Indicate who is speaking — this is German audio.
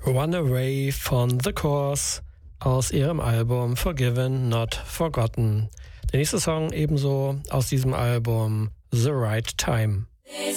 Speaker 1: Runaway von The Course aus ihrem Album Forgiven Not Forgotten. Der nächste Song ebenso aus diesem Album, The Right Time.